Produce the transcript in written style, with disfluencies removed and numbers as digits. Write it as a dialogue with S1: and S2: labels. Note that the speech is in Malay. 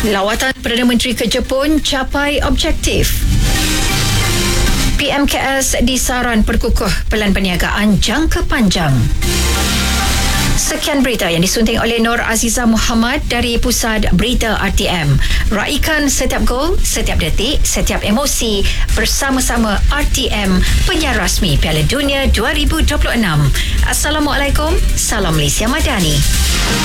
S1: Lawatan Perdana Menteri ke Jepun capai objektif. PMKS disaran perkukuh pelan perniagaan jangka panjang. Sekian berita yang disunting oleh Nur Aziza Muhammad dari Pusat Berita RTM. Raikan setiap gol, setiap detik, setiap emosi bersama-sama RTM, penyiar rasmi Piala Dunia 2026. Assalamualaikum, salam Malaysia Madani.